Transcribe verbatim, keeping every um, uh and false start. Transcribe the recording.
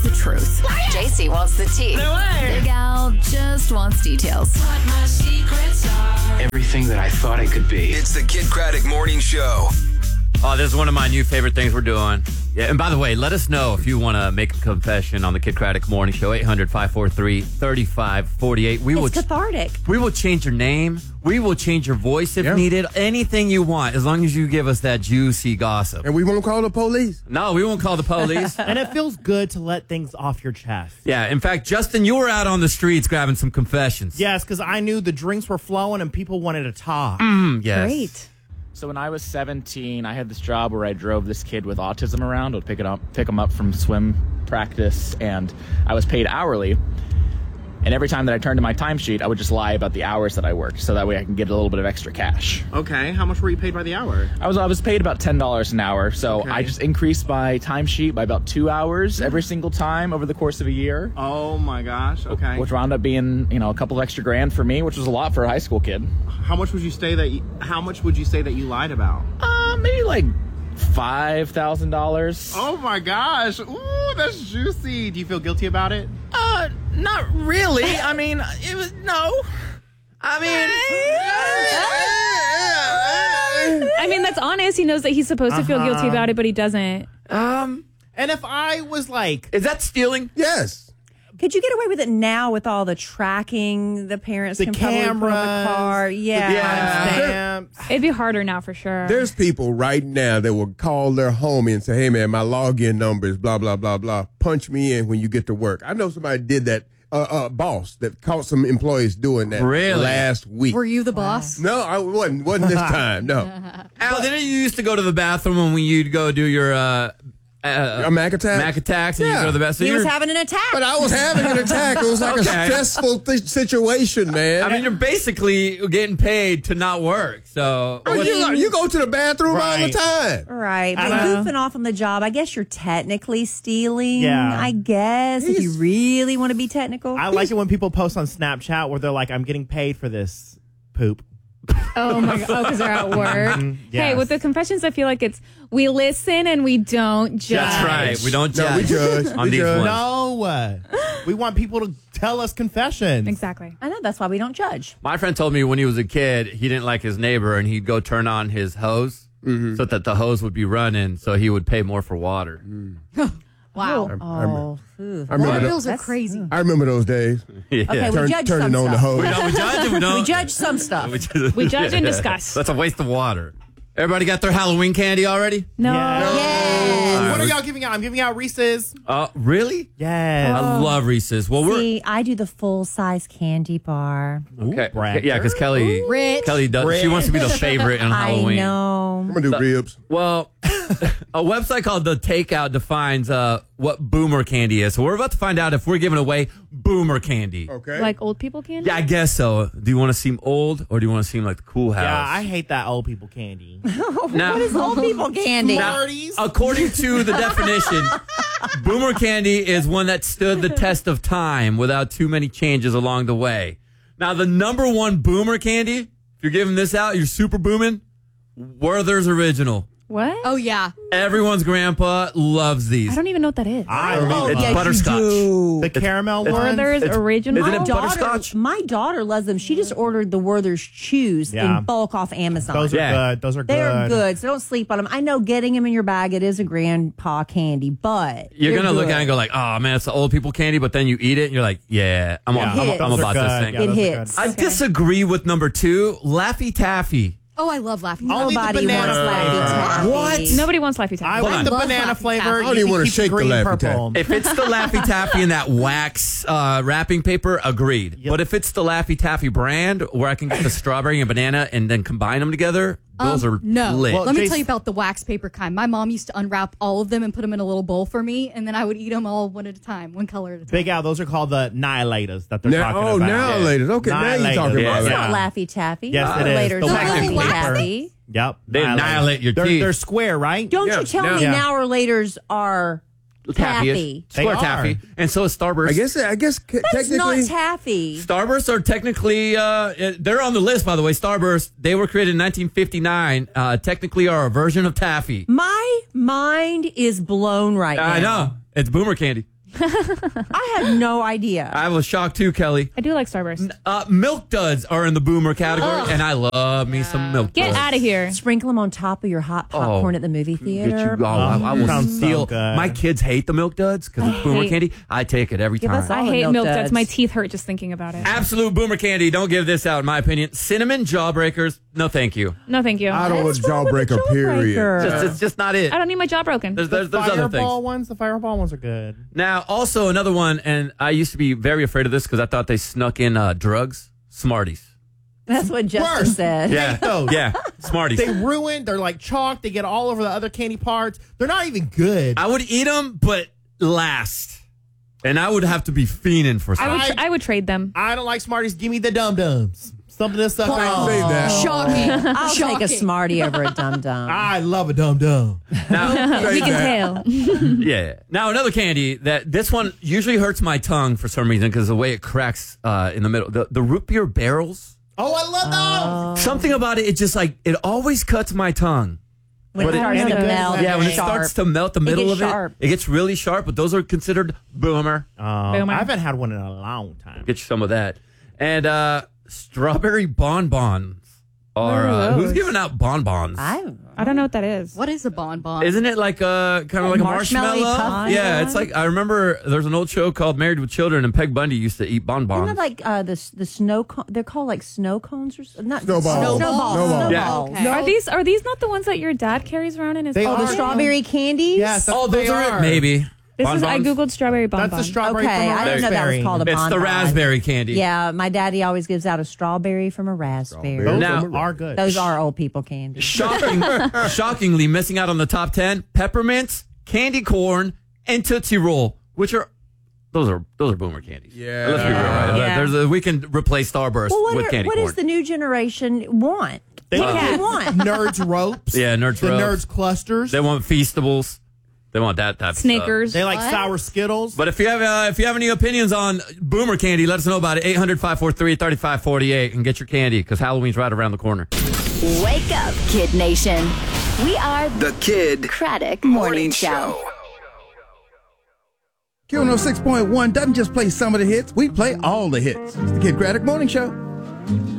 the truth. J C wants the tea. No way. Big Al just wants details. What my secrets are. Everything that I thought I could be. It's the Kid Craddock Morning Show. Oh, this is one of my new favorite things we're doing. Yeah, and by the way, let us know if you want to make a confession on the Kid Craddock Morning Show. eight hundred, five four three, three five four eight. We It's will cathartic. we will change your name. We will change your voice if Yeah. needed. Anything you want, as long as you give us that juicy gossip. And we won't call the police. No, we won't call the police. And it feels good to let things off your chest. Yeah, in fact, Justin, you were out on the streets grabbing some confessions. Yes, because I knew the drinks were flowing and people wanted to talk. Mm, yes. Great. So when I was seventeen, I had this job where I drove this kid with autism around. I would pick it up, pick him up from swim practice, and I was paid hourly. And every time that I turned to my timesheet, I would just lie about the hours that I worked, so that way I can get a little bit of extra cash. Okay, how much were you paid by the hour? I was I was paid about ten dollars an hour, so Okay. I just increased my timesheet by about two hours every single time over the course of a year. Oh my gosh. Okay. Which wound up being, you know, a couple of extra grand for me, which was a lot for a high school kid. How much would you say that? You, how much would you say that you lied about? Uh, maybe like five thousand dollars. Oh my gosh. Ooh, that's juicy. Do you feel guilty about it? Uh, not really. I mean, it was no. I mean, I mean, that's honest. He knows that he's supposed to feel Uh-huh. guilty about it, but he doesn't. Um, And if I was like, is that stealing? Yes. Could you get away with it now with all the tracking the parents The can probably put on the cameras, car? Yeah. Yeah. stamps. It'd be harder now for sure. There's people right now that will call their homie and say, hey, man, my login number is blah, blah, blah, blah. Punch me in when you get to work. I know somebody did that, uh, uh, boss, that caught some employees doing that Really? last week. Were you the boss? No, I wasn't. Wasn't this time. No. Al, didn't you used to go to the bathroom when you'd go do your uh, uh, A Mac attack? Mac attacks and Yeah. you go to the bathroom? He So was you're- having an attack. But I was having an attack. It was like Okay. a stressful th- situation, man. I mean, you're basically getting paid to not work. So Oh, what's- you, you go to the bathroom all the Right. time. Right, but I know. goofing off on the job, I guess you're technically stealing. Yeah. I guess if you He's- really want to be technical. I like it when people post on Snapchat where they're like, I'm getting paid for this poop. Oh my god! Oh, because they're at work. Hey, Yes. with the confessions, I feel like it's we listen and we don't judge. That's right. We don't judge. No, we judge. on We these judge. ones. No. We want people to tell us confessions. Exactly. I know that's why we don't judge. My friend told me when he was a kid, he didn't like his neighbor, and he'd go turn on his hose Mm-hmm. so that the hose would be running, so he would pay more for water. Wow. Oh, ooh. I remember, Water tho- bills are That's- crazy. I remember those days. Yeah. Okay, we Turn, judge turning some on the stuff. hose. We don't, we judge, we don't. We judge some stuff. We, just- We judge and discuss. That's a waste of water. Everybody got their Halloween candy already? No. Yes. What are y'all giving out? I'm giving out Reese's. Uh, really? Yes. I love Reese's. Well, we're See, I do the full size candy bar. okay. brag. Yeah, because Kelly, Rich. Kelly does. She wants to be the favorite on Halloween. I know. I'm going to do ribs. Well, a website called The Takeout defines uh, what boomer candy is. So we're about to find out if we're giving away boomer candy. Okay. Like old people candy? Yeah, I guess so. Do you want to seem old or do you want to seem like the cool house? Yeah, I hate that old people candy. Now, What is old people candy? now, according to the definition, boomer candy is one that stood the test of time without too many changes along the way. Now, the number one boomer candy, if you're giving this out, you're super booming, Werther's Original. What? Oh, yeah. Everyone's grandpa loves these. I don't even know what that is. I love It's yes, you butterscotch. do. the caramel ones. Werther's It's- Original. isn't it My daughter, butterscotch? my daughter loves them. She just ordered the Werther's Chews Yeah. in bulk off Amazon. Those are Yeah. good. Those are good. They're good, so don't sleep on them. I know getting them in your bag, it is a grandpa candy, but You're they're going to look good. at it and go like, oh, man, it's the old people candy, but then you eat it and you're like, yeah, I'm, Yeah, I'm, I'm, hits. I'm those are about this good. thing. Yeah, It those are hits. good. I disagree with number two, Laffy Taffy. Oh, I love laughing. Only the Nobody banana wants Laffy flavor. Taffy. What? Nobody wants Laffy I Taffy. Hold like on. the Love banana Laffy flavor. Taffy. I don't You even can wanna keep shake the green Laffy purple. If it's the Laffy Taffy in that wax uh, wrapping paper, agreed. Yep. But if it's the Laffy Taffy brand where I can get the strawberry and banana and then combine them together, those Um, are no. lit. Well, Let me Jason- tell you about the wax paper kind. My mom used to unwrap all of them and put them in a little bowl for me, and then I would eat them all one at a time, one color at a time. Big Al, those are called the Nihilators that they're Now, talking oh, about. now later. Okay, now you're Nihilators. talking Yeah, about It's it. yeah. not Laffy Taffy. Yes, it is. Later. The wax Laffy paper. Taffy. Yep. They annihilate your they're, teeth. They're square, right? Don't Yeah, you tell yeah. me Yeah. now or later's are Taffy. taffy. They Square are. taffy. And so is Starburst. I guess, I guess c- That's technically. not taffy. Starbursts are technically, uh, they're on the list, by the way. Starburst, they were created in nineteen fifty-nine, uh, technically are a version of taffy. My mind is blown right now. I know. It's boomer candy. I had no idea. I was shocked too, Kelly. I do like Starburst. Uh, milk duds are in the boomer category, and I love me some milk Get duds. out of here. Sprinkle them on top of your hot popcorn Oh, at the movie Get theater. you, oh, I, I will Sounds so steal. good. My kids hate the milk duds because it's boomer hate- candy. I take it every Give time. us all I the hate milk milk duds. duds. My teeth hurt just thinking about it. Absolute boomer candy. Don't give this out, in my opinion. Cinnamon jawbreakers. No, thank you. No, thank you. I don't want What's wrong with jawbreaker, the period. jawbreaker? Just, it's just not it. I don't need my jaw broken. There's, there's, there's other Fireball things. ones, the Fireball ones are good. Now, also another one, and I used to be very afraid of this because I thought they snuck in uh, drugs. Smarties. That's what Justin Worse. said. Yeah, those. yeah, Smarties. They ruin. They're like chalk. They get all over the other candy parts. They're not even good. I would eat them, but last. And I would have to be fiending for I some. would, tr- I would trade them. I don't like Smarties. Give me the Dum Dums. Something to suck Say on. that. Shocking. I'll Shocking. take a Smartie over a Dum Dum. I love a Dum Dum. Now, Say We can that. tell. yeah. Now another candy that this one usually hurts my tongue for some reason because the way it cracks uh, in the middle. The, the root beer barrels. Oh, I love those. Something about it. It just like it always cuts my tongue. When But it it- starts and to it- melt, Yeah, when it sharp. starts to melt the middle gets of sharp. it, it gets really sharp. But those are considered boomer. Um, Boomer. I haven't had one in a long time. Get you some of that. And uh, strawberry bonbons are. Uh, who's giving out bonbons? I, I don't know what that is. What is a bonbon? Isn't it like a kind of like a Marshmallow marshmallow? puff Yeah, bonbon? it's like I remember there's an old show called Married with Children, and Peg Bundy used to eat isn't bonbons. it like uh, the the snow? Cone, they're called like snow cones or s- not Snowballs. Snowballs. Snowballs. Yeah. Okay. Are these are these not the ones that your dad carries around in his They Oh, pocket? the strawberry candies. Yes, that's oh, what those they are are. it. Maybe. This is I Bonbons? googled strawberry bonbon. That's the strawberry. Okay, from a I didn't know that was raspberry. called a It's the bonbon. raspberry candy. Yeah, my daddy always gives out a strawberry from a raspberry. Strawberry. Now- Those are good. Those are old people candy. Shocking, shockingly missing out on the top ten: peppermints, candy corn, and Tootsie Roll, which are those are those are boomer candies. Yeah. Let's be real, right? Yeah. There's a, we can replace Starburst Well, what, with are, candy what corn. does the new generation want? They What do want they want? Nerds ropes. Yeah, Nerds the ropes. Nerds clusters. They want Feastables. They want that type of stuff. Snickers. They like What? sour Skittles. But if you have uh, if you have any opinions on boomer candy, let us know about it. eight hundred, five four three, three five four eight and get your candy because Halloween's right around the corner. Wake up, Kid Nation. We are The Kid Craddock Morning Show. Q one oh six point one doesn't just play some of the hits, we play all the hits. It's the Kid Craddock Morning Show.